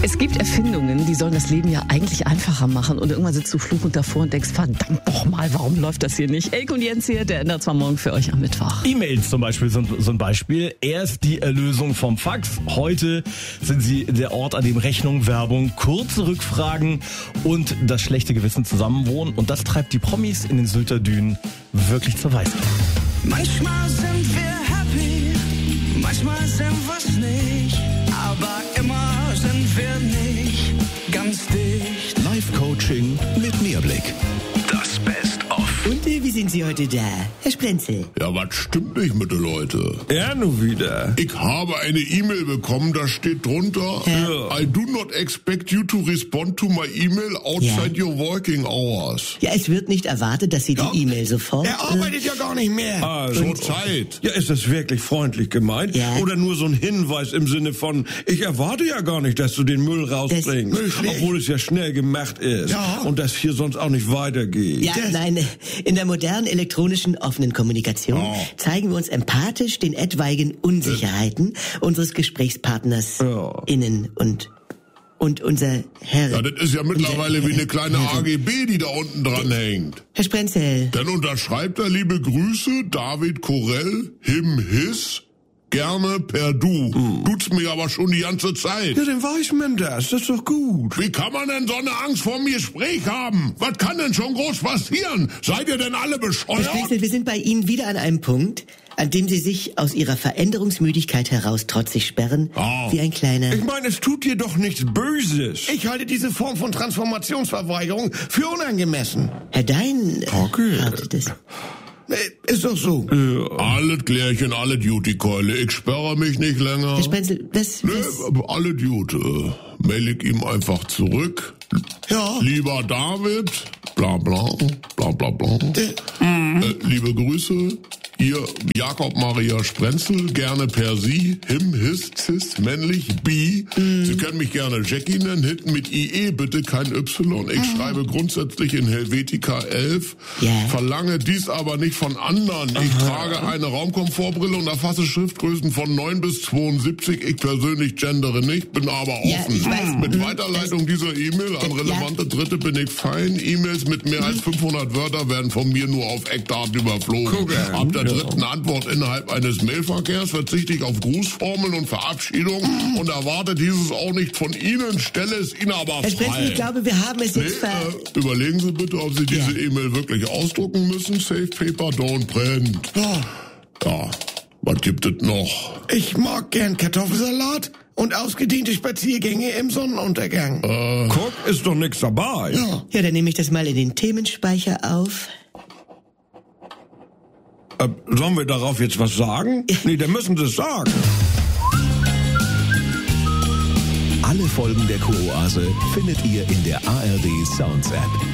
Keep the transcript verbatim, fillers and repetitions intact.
Es gibt Erfindungen, die sollen das Leben ja eigentlich einfacher machen. Und irgendwann sitzt du fluchend davor und denkst, verdammt doch mal, warum läuft das hier nicht? Elke und Jens hier, der ändert zwar morgen für euch am Mittwoch. E-Mails zum Beispiel sind so ein Beispiel. Erst die Erlösung vom Fax. Heute sind sie der Ort, an dem Rechnung, Werbung, kurze Rückfragen und das schlechte Gewissen zusammenwohnen. Und das treibt die Promis in den Sylter Dünen wirklich zur Weißglut. Manchmal sind wir happy, manchmal sind wir's nicht, aber immer sind wir nicht ganz dicht. Live-Coaching mit Mehrblick. Das Best-of. Und äh, wie sind Sie heute da, Herr Sprenzel? Ja, was stimmt nicht mit den Leuten? Er nur wieder. Ich habe eine E-Mail bekommen, da steht drunter, Ja. I do not expect you to respond to my email outside Ja. your working hours. Ja, es wird nicht erwartet, dass Sie die E-Mail sofort... Er arbeitet ja gar nicht mehr. Also, Zur Zeit. ja, ist das wirklich freundlich gemeint? Ja. Oder nur so ein Hinweis im Sinne von, ich erwarte ja gar nicht, dass du den Müll rausbringst, Das- obwohl es ja schnell gemacht ist Ja. und das hier sonst auch nicht weitergeht. Ja, nein, in der modernen elektronischen offenen Kommunikation Ja. zeigen wir uns empathisch den etwaigen Unsicherheiten unseres Gesprächspartners Ja. innen und und unser Herr... Ja, das ist ja mittlerweile wie eine kleine A G B, die da unten dran hängt. Herr Sprenzel, Dann unterschreibt er, liebe Grüße, David Korell, him, his, gerne per Du. Tut's mir aber schon die ganze Zeit. Ja, dann weiß man das, das ist doch gut. Wie kann man denn so eine Angst vor dem Gespräch haben? Was kann denn schon groß passieren? Seid ihr denn alle Herr bescheuert? Sprenzel, wir sind bei Ihnen wieder an einem Punkt, an dem Sie sich aus Ihrer Veränderungsmüdigkeit heraus trotzig sperren, Oh. wie ein kleiner... Ich meine, es tut dir doch nichts Böses. Ich halte diese Form von Transformationsverweigerung für unangemessen. Herr Dein Okay. lautet es. Äh, Ist doch so. Alle Klärchen, alle Duty-Keule. Ich sperre mich nicht länger. Herr Sprenzel, was... Nee, was aber alle Duty. Äh, mail ich ihm einfach zurück. Ja. Lieber David, bla bla, bla bla bla. Äh, liebe Grüße, ihr Jakob Maria Sprenzel, gerne per Sie, him, his, cis, männlich, bi. Sie können mich gerne Jackie nennen, hinten mit I E, bitte kein Y. Ich schreibe grundsätzlich in Helvetica elf, Ja. verlange dies aber nicht von anderen. Ich trage eine Raumkomfortbrille und erfasse Schriftgrößen von neun bis zweiundsiebzig. Ich persönlich gendere nicht, bin aber Ja, offen. ich weiß. Mit Weiterleitung dieser E-Mail an relevante Dritte bin ich fein. E-Mails mit mehr als fünfhundert Wörter werden von mir nur auf Eckdaten überflogen. Guck an. Ab der dritten Antwort innerhalb eines Mailverkehrs verzichte ich auf Grußformeln und Verabschiedung und erwarte dieses auch nicht von Ihnen, stelle es Ihnen aber Herr Sprenzel, frei. ich glaube, wir haben es Nee, jetzt ver... äh, überlegen Sie bitte, ob Sie diese E-Mail wirklich ausdrucken müssen. Safe Paper, don't print. Ja, was gibt es noch? Ich mag gern Kartoffelsalat und ausgedehnte Spaziergänge im Sonnenuntergang. Guck, ist doch nichts dabei. Ja. Ja, dann nehme ich das mal in den Themenspeicher auf. Äh, sollen wir darauf jetzt was sagen? Nee, dann müssen Sie es sagen. Alle Folgen der Kuroase findet ihr in der A R D Sounds App.